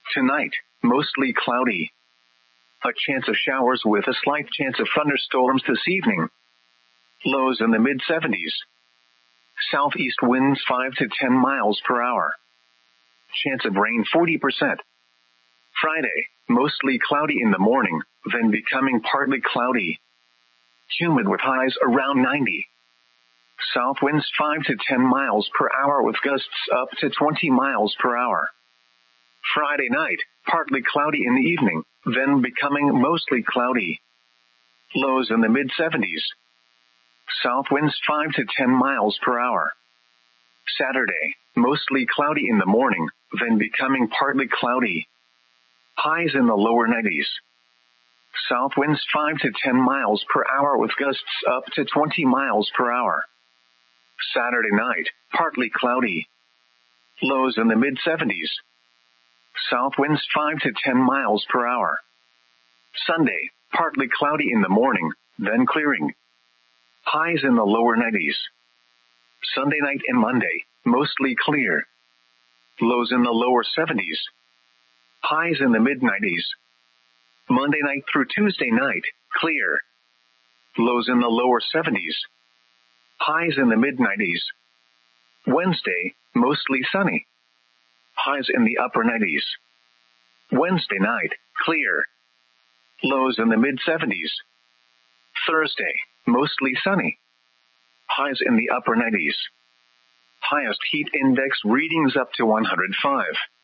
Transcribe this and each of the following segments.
Tonight, mostly cloudy. A chance of showers with a slight chance of thunderstorms this evening. Lows in the mid-70s. Southeast winds 5 to 10 miles per hour. Chance of rain 40%. Friday, mostly cloudy in the morning, then becoming partly cloudy. Humid with highs around 90. South winds 5 to 10 miles per hour with gusts up to 20 miles per hour. Friday night, partly cloudy in the evening, then becoming mostly cloudy. Lows in the mid-70s. South winds 5 to 10 miles per hour. Saturday, mostly cloudy in the morning, then becoming partly cloudy. Highs in the lower 90s. South winds 5 to 10 miles per hour with gusts up to 20 miles per hour. Saturday night, partly cloudy. Lows in the mid-70s. South winds 5 to 10 miles per hour. Sunday, partly cloudy in the morning, then clearing. Highs in the lower 90s. Sunday night and Monday, mostly clear. Lows in the lower 70s. Highs in the mid-90s. Monday night through Tuesday night, clear. Lows in the lower 70s. Highs in the mid-90s. Wednesday, mostly sunny. Highs in the upper 90s. Wednesday night, clear. Lows in the mid-70s. Thursday, mostly sunny. Highs in the upper 90s. Highest heat index readings up to 105.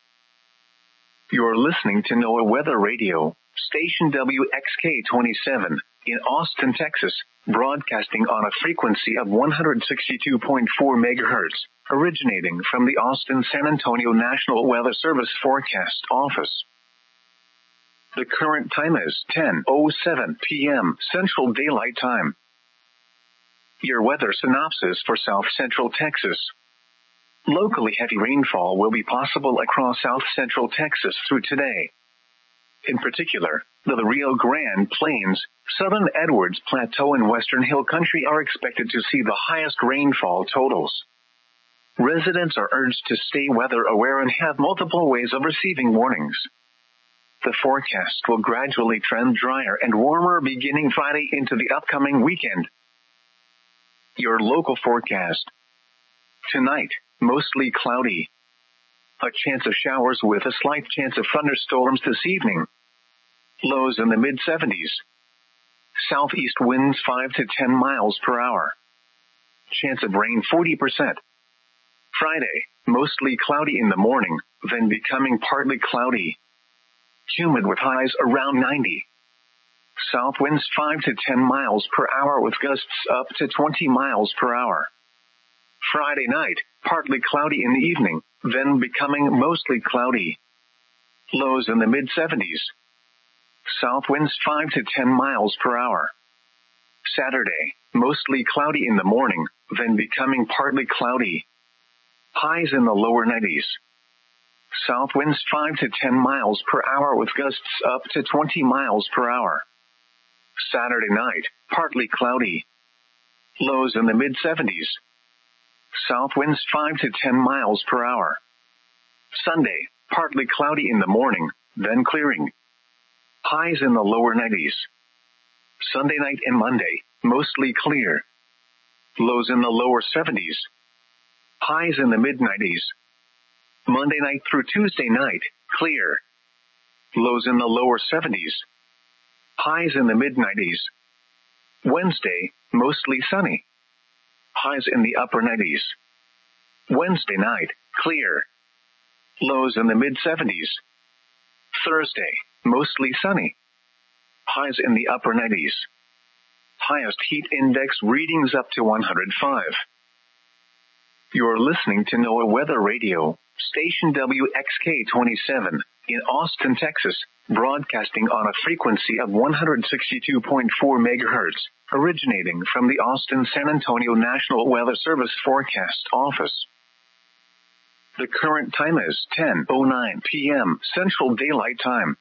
You're listening to NOAA Weather Radio, station WXK-27, in Austin, Texas, broadcasting on a frequency of 162.4 megahertz, originating from the Austin-San Antonio National Weather Service Forecast Office. The current time is 10:07 p.m. Central Daylight Time. Your weather synopsis for South Central Texas. Locally heavy rainfall will be possible across South Central Texas through today. In particular, the Rio Grande Plains, Southern Edwards Plateau and Western Hill Country are expected to see the highest rainfall totals. Residents are urged to stay weather aware and have multiple ways of receiving warnings. The forecast will gradually trend drier and warmer beginning Friday into the upcoming weekend. Your local forecast. Tonight, mostly cloudy. A chance of showers with a slight chance of thunderstorms this evening. Lows in the mid-70s. Southeast winds 5 to 10 miles per hour. Chance of rain 40%. Friday, mostly cloudy in the morning, then becoming partly cloudy. Humid with highs around 90. South winds 5 to 10 miles per hour with gusts up to 20 miles per hour. Friday night, partly cloudy in the evening, then becoming mostly cloudy. Lows in the mid-70s. South winds 5 to 10 miles per hour. Saturday, mostly cloudy in the morning, then becoming partly cloudy. Highs in the lower 90s. South winds 5 to 10 miles per hour with gusts up to 20 miles per hour. Saturday night, partly cloudy. Lows in the mid-70s. South winds 5 to 10 miles per hour. Sunday, partly cloudy in the morning, then clearing. Highs in the lower 90s. Sunday night and Monday, mostly clear. Lows in the lower 70s. Highs in the mid-90s. Monday night through Tuesday night, clear. Lows in the lower 70s. Highs in the mid-90s. Wednesday, mostly sunny. Highs in the upper 90s. Wednesday night, clear. Lows in the mid-70s. Thursday, mostly sunny. Highs in the upper 90s. Highest heat index readings up to 105. You're listening to NOAA Weather Radio, station WXK-27, in Austin, Texas, broadcasting on a frequency of 162.4 megahertz, originating from the Austin-San Antonio National Weather Service Forecast Office. The current time is 10:09 p.m. Central Daylight Time.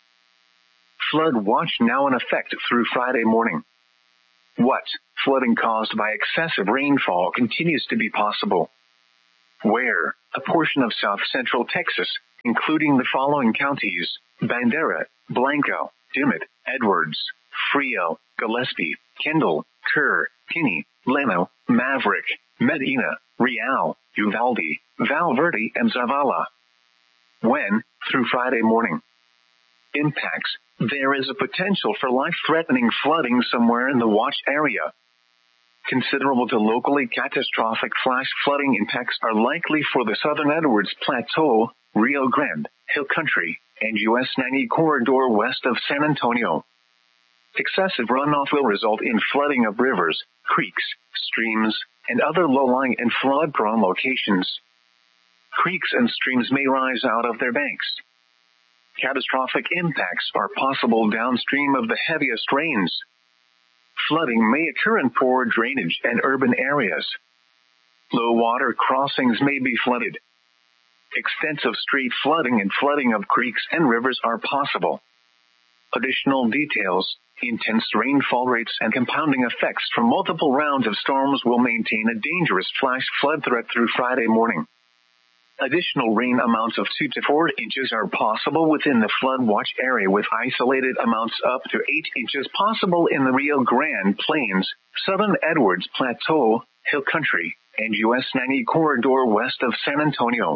Flood watch now in effect through Friday morning. What? Flooding caused by excessive rainfall continues to be possible. where a portion of south central Texas, including the following counties: Bandera, Blanco, Dimmitt, Edwards, Frio, Gillespie, Kendall, Kerr, Kinney, Leno, Maverick, Medina, Real, Uvalde, Val Verde, and Zavala. When, through Friday morning. Impacts: there is a potential for life-threatening flooding somewhere in the watch area. Considerable to locally catastrophic flash flooding impacts are likely for the southern Edwards Plateau, Rio Grande, Hill Country, and US 90 corridor west of San Antonio. Excessive runoff will result in flooding of rivers, creeks, streams, and other low-lying and flood-prone locations. Creeks and streams may rise out of their banks. Catastrophic impacts are possible downstream of the heaviest rains. Flooding may occur in poor drainage and urban areas. Low water crossings may be flooded. Extensive street flooding and flooding of creeks and rivers are possible. Additional details: intense rainfall rates and compounding effects from multiple rounds of storms will maintain a dangerous flash flood threat through Friday morning. Additional rain amounts of 2 to 4 inches are possible within the flood watch area, with isolated amounts up to 8 inches possible in the Rio Grande Plains, southern Edwards Plateau, Hill Country, and US 90 corridor west of San Antonio.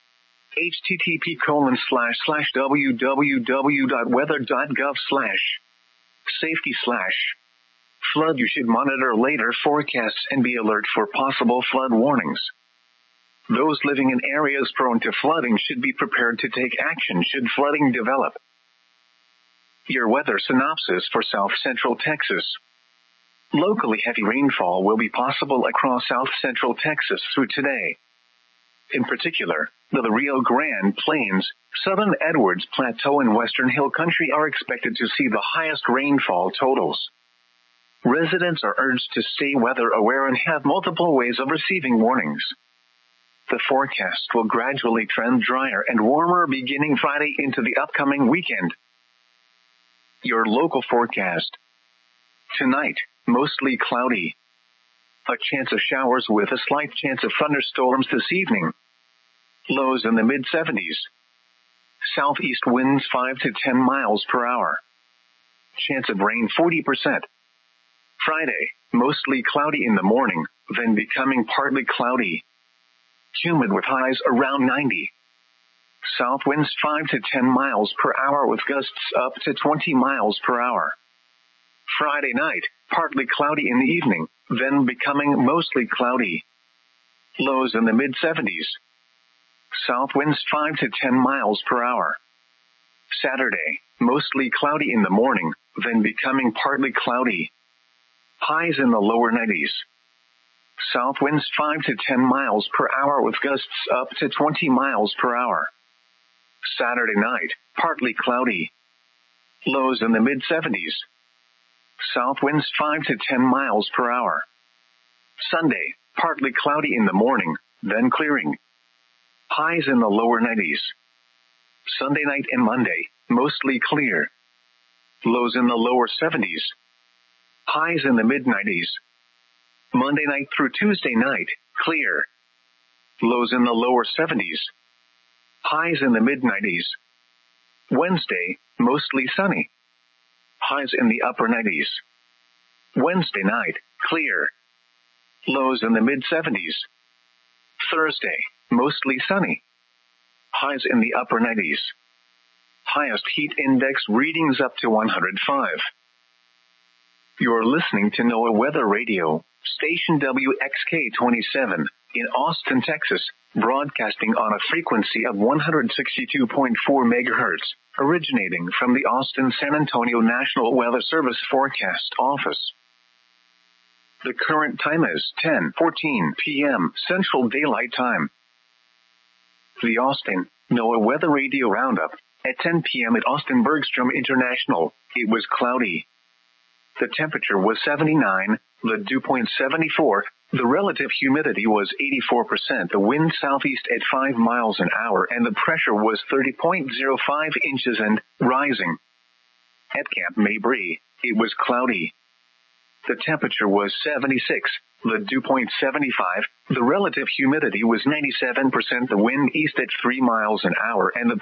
http://www.weather.gov/safety/ flood. You should monitor later forecasts and be alert for possible flood warnings. Those living in areas prone to flooding should be prepared to take action should flooding develop. Your weather synopsis for south central Texas. Locally heavy rainfall will be possible across south central Texas through today. In particular, the Rio Grande Plains, southern Edwards Plateau, and western Hill Country are expected to see the highest rainfall totals. Residents are urged to stay weather aware and have multiple ways of receiving warnings. The forecast will gradually trend drier and warmer beginning Friday into the upcoming weekend. Your local forecast. Tonight, mostly cloudy. A chance of showers with a slight chance of thunderstorms this evening. Lows in the mid-70s. Southeast winds 5 to 10 miles per hour. Chance of rain 40%. Friday, mostly cloudy in the morning, then becoming partly cloudy. Humid with highs around 90. South winds 5 to 10 miles per hour with gusts up to 20 miles per hour. Friday night, partly cloudy in the evening, then becoming mostly cloudy. Lows in the mid-70s. South winds 5 to 10 miles per hour. Saturday, mostly cloudy in the morning, then becoming partly cloudy. Highs in the lower 90s. South winds 5 to 10 miles per hour with gusts up to 20 miles per hour. Saturday night, partly cloudy. Lows in the mid-70s. South winds 5 to 10 miles per hour. Sunday, partly cloudy in the morning, then clearing. Highs in the lower 90s. Sunday night and Monday, mostly clear. Lows in the lower 70s. Highs in the mid-90s. Monday night through Tuesday night, clear. Lows in the lower 70s. Highs in the mid-90s. Wednesday, mostly sunny. Highs in the upper 90s. Wednesday night, clear. Lows in the mid-70s. Thursday, mostly sunny. Highs in the upper 90s. Highest heat index readings up to 105. You're listening to NOAA Weather Radio, station WXK-27, in Austin, Texas, broadcasting on a frequency of 162.4 megahertz, originating from the Austin-San Antonio National Weather Service Forecast Office. The current time is 10:14 p.m. Central Daylight Time. The Austin NOAA Weather Radio Roundup. At 10 p.m. at Austin Bergstrom International, it was cloudy. The temperature was 79, the dew point 74, the relative humidity was 84%, the wind southeast at 5 miles an hour, and the pressure was 30.05 inches and rising. At Camp Mabry, it was cloudy. The temperature was 76, the dew point 75, The relative humidity was 97%, the wind east at 3 miles an hour, and the